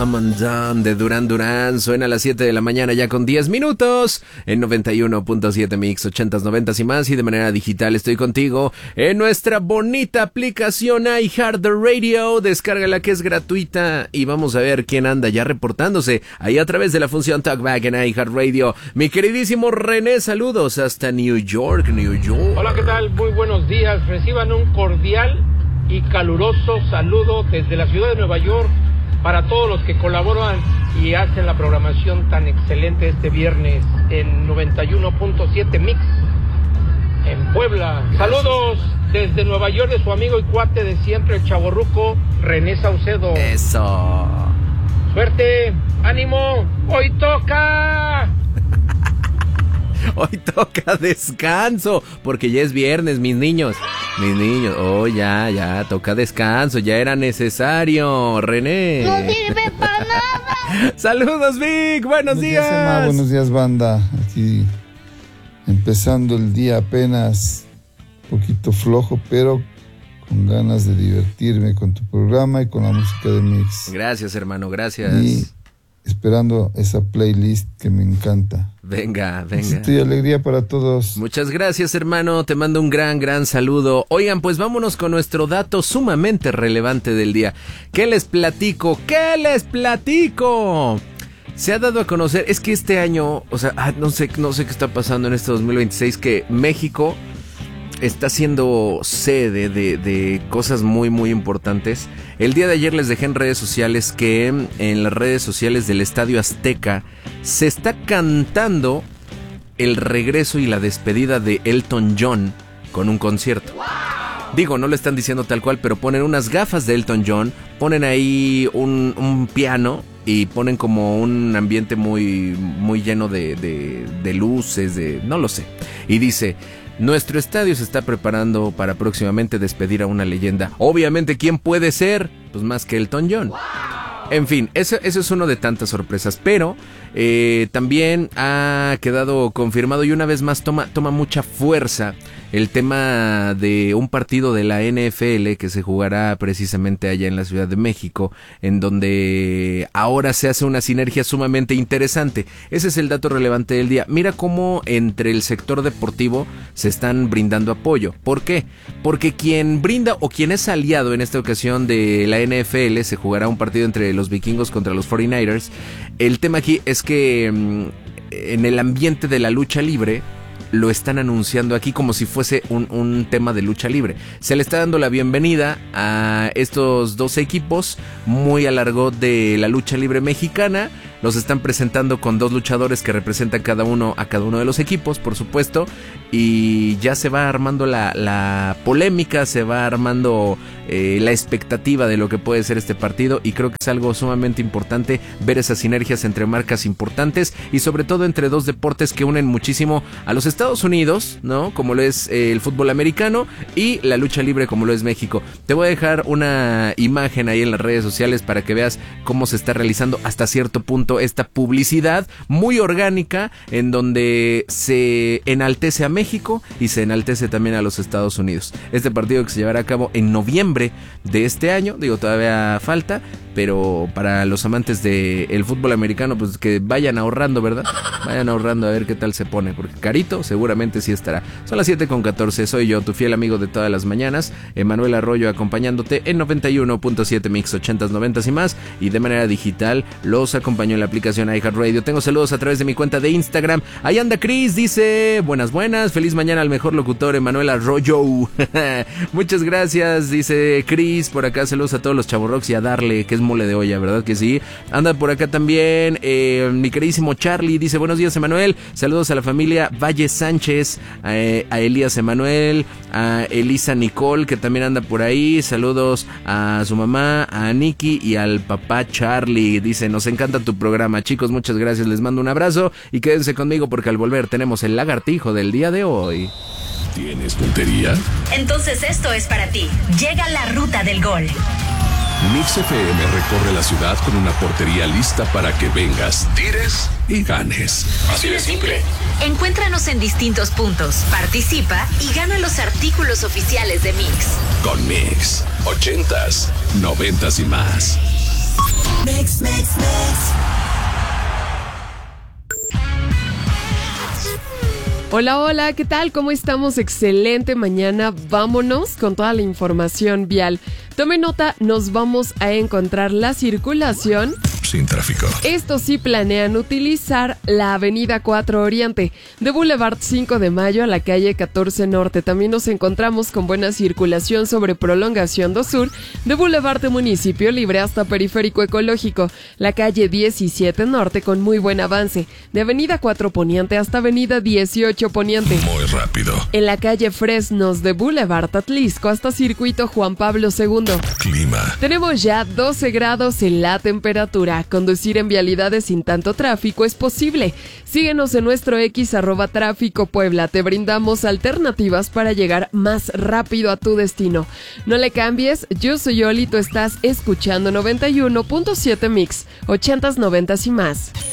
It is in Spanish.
Come on Down de Duran Duran suena a las 7 de la mañana ya con 10 minutos en 91.7 Mix, 80s, 90s y más, y de manera digital estoy contigo en nuestra bonita aplicación iHeartRadio. Descárgala, que es gratuita, y vamos a ver quién anda ya reportándose ahí a través de la función Talkback en iHeartRadio. Mi queridísimo René, saludos hasta New York, New York. Hola, ¿qué tal? Muy buenos días. Reciban un cordial y caluroso saludo desde la ciudad de Nueva York para todos los que colaboran y hacen la programación tan excelente este viernes en 91.7 Mix en Puebla. Saludos desde Nueva York de su amigo y cuate de siempre, el chavorruco René Saucedo. Eso. Suerte, ánimo, hoy toca. Hoy toca descanso, porque ya es viernes, mis niños. Oh, ya, toca descanso, ya era necesario, René. No sirve para nada. Saludos, Vic, buenos días. Emma, buenos días, banda. Aquí empezando el día apenas un poquito flojo, pero con ganas de divertirme con tu programa y con la música de Mix. Gracias, hermano, gracias. Y esperando esa playlist que me encanta. Venga. Éxito y alegría para todos. Muchas gracias, hermano. Te mando un gran saludo. Oigan, pues vámonos con nuestro dato sumamente relevante del día. ¿Qué les platico? Se ha dado a conocer, es que este año, o sea, no sé qué está pasando en este 2026, que México está siendo sede de cosas muy importantes. El día de ayer les dejé en redes sociales que en las redes sociales del Estadio Azteca se está cantando el regreso y la despedida de Elton John con un concierto. Digo, no lo están diciendo tal cual, pero ponen unas gafas de Elton John, ponen ahí un piano y ponen como un ambiente muy lleno de luces, no lo sé. Y dice: nuestro estadio se está preparando para próximamente despedir a una leyenda. Obviamente, ¿quién puede ser? Pues más que Elton John. En fin, eso es uno de tantas sorpresas, pero también ha quedado confirmado y una vez más toma mucha fuerza el tema de un partido de la NFL que se jugará precisamente allá en la Ciudad de México, en donde ahora se hace una sinergia sumamente interesante. Ese es el dato relevante del día. Mira cómo entre el sector deportivo se están brindando apoyo. ¿Por qué? Porque quien brinda o quien es aliado en esta ocasión de la NFL, se jugará un partido entre los vikingos contra los 49ers. El tema aquí es que en el ambiente de la lucha libre lo están anunciando aquí como si fuese un tema de lucha libre. Se le está dando la bienvenida a estos dos equipos muy al argot de la lucha libre mexicana. Los están presentando con dos luchadores que representan a cada uno de los equipos, por supuesto. Y ya se va armando la polémica, se va armando la expectativa de lo que puede ser este partido. Y creo que es algo sumamente importante ver esas sinergias entre marcas importantes y sobre todo entre dos deportes que unen muchísimo a los Estados Unidos, ¿no? Como lo es el fútbol americano, y la lucha libre como lo es México. Te voy a dejar una imagen ahí en las redes sociales para que veas cómo se está realizando hasta cierto punto esta publicidad muy orgánica, en donde se enaltece a México y se enaltece también a los Estados Unidos. Este partido que se llevará a cabo en noviembre de este año, digo, todavía falta, pero para los amantes del fútbol americano, pues que vayan ahorrando, ¿verdad? Vayan ahorrando a ver qué tal se pone, porque carito seguramente sí estará. Son las 7:14, soy yo, tu fiel amigo de todas las mañanas, Emanuel Arroyo, acompañándote en 91.7 Mix, 80s, 90s y más, y de manera digital los acompaño en la aplicación iHeartRadio. Tengo saludos a través de mi cuenta de Instagram. Ahí anda Chris, dice: buenas, feliz mañana al mejor locutor Emanuel Arroyo. Muchas gracias, dice Chris. Por acá saludos a todos los chavorrocks y a Darle, que es mole de olla, ¿verdad que sí? Anda por acá también mi queridísimo Charlie, dice: buenos días, Emanuel. Saludos a la familia Valle Sánchez, a Elías Emanuel, a Elisa Nicole, que también anda por ahí. Saludos a su mamá, a Nikki y al papá Charlie. Dice: nos encanta tu programa, chicos, muchas gracias, les mando un abrazo y quédense conmigo porque al volver tenemos el lagartijo del día de hoy. ¿Tienes puntería? Entonces esto es para ti. Llega la ruta del gol. Mix FM recorre la ciudad con una portería lista para que vengas, tires y ganes. Así de simple. Encuéntranos en distintos puntos, participa y gana los artículos oficiales de Mix. Con Mix, 80s, 90s y más. Mix. Hola, ¿qué tal? ¿Cómo estamos? Excelente mañana. Vámonos con toda la información vial. Tome nota, nos vamos a encontrar la circulación sin tráfico. Esto sí, planean utilizar la avenida 4 Oriente, de Boulevard 5 de Mayo a la calle 14 Norte. También nos encontramos con buena circulación sobre Prolongación 2 Sur, de Boulevard de Municipio Libre hasta Periférico Ecológico, la calle 17 Norte con muy buen avance, de avenida 4 Poniente hasta avenida 18 Poniente. Muy rápido. En la calle Fresnos, de Boulevard Atlisco hasta Circuito Juan Pablo II. Clima. Tenemos ya 12 grados en la temperatura. Conducir en vialidades sin tanto tráfico es posible. Síguenos en nuestro X @Tráfico Puebla. Te brindamos alternativas para llegar más rápido a tu destino. No le cambies, yo soy Oli, tú estás escuchando 91.7 Mix, 80s, 90s y más.